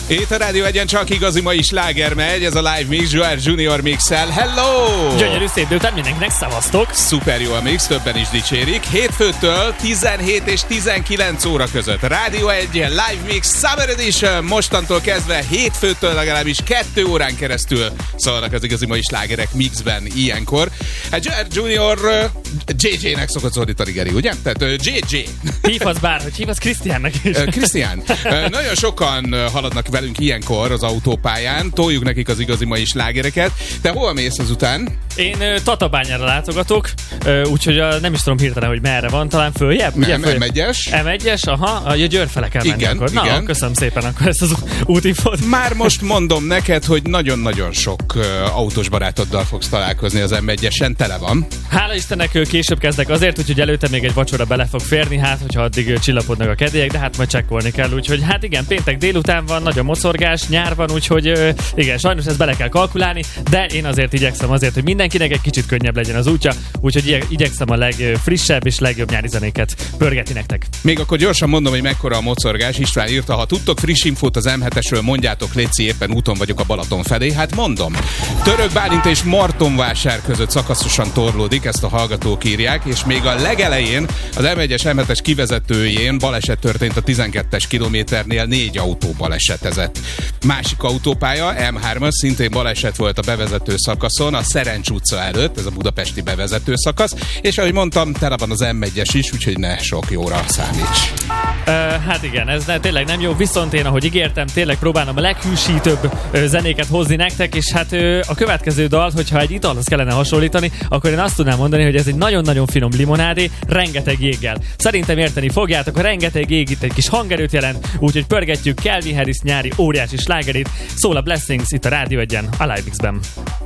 Itt a Rádió Egyen csak igazi mai sláger megy, ez a Live Mix, Joel Junior mixel. Hello! Gyönyörű szép délután mindenkinek, szavaztok! Szuper jó a mix, többen is dicsérik. Hétfőtől 17 és 19 óra között. Rádió Egyen Live Mix Summer Edition. Mostantól kezdve hétfőtől legalábbis 2 órán keresztül szólnak az igazi mai slágerek mixben ilyenkor. Hát Joel Junior JJ-nek szokott szólítani, Geri, ugye? Tehát JJ. Hívhatsz bárhogy, hívhatsz Krisztiánnak is. Krisztián. Nagyon sokan haladnak velünk ilyenkor az autópályán, toljuk nekik az igazi mai slágereket. Te hol mész azután? Én Tatabányára látogatok, úgyhogy nem is tudom hirtelen, hogy merre van, talán följebb? Nem, M1-es. M1-es, aha, Győrfele kell menni igen, akkor. Igen. Na, köszönöm szépen akkor ezt az útinfót. Már most mondom neked, hogy nagyon-nagyon sok autós barátoddal fogsz találkozni az M1-esen, tele van. Hála Istennek később kezdek azért, úgyhogy előtte még egy vacsora bele fog férni, hát hogyha addig csillapodnak a kedélyek, de hát majd csekkolni kell, úgyhogy hát igen, péntek délután van, nagy a mocorgás, nyár van, úgyhogy igen, sajnos ezt bele kell kalkulálni, de én azért igyekszem azért, hogy mindenkinek egy kicsit könnyebb legyen az útja, úgyhogy igyekszem a legfrissebb és legjobb nyári zenéket pörgetni nektek. Még akkor gyorsan mondom, hogy mekkora a mocorgás. István írta, ha tudtok friss infót az M7-esről, mondjátok, léci, éppen úton vagyok a Balaton felé. Hát mondom, Török Bálint és Martonvásár között szakaszosan torlódik, ezt a hallgatók írják, és még a legelején az M1-es M7-es kivezetőjén baleset történt a 12-es kilométernél, 4 autó balesetezett. Másik autópálya, M3-as, szintén baleset volt a bevezető szakaszon, a Szerencs utca előtt, ez a budapesti bevezető szakasz, és ahogy mondtam, tele van az M1-es is, úgyhogy ne sok jóra számíts. Hát igen, ez tényleg nem jó, viszont én, ahogy ígértem, tényleg próbálom a leghűsítőbb zenéket hozni nektek, és hát a következő dal, hogyha egy italhoz kellene hasonlítani, akkor én azt tudnám mondani, hogy ez egy nagyon-nagyon finom limonádé, rengeteg jéggel. Szerintem érteni fogjátok, a rengeteg jég itt egy kis hangerőt jelent, úgyhogy pörgetjük Calvin Harris nyári óriási slágerét, szól a Blessings itt a Rádió Egyen, a Live Mixben.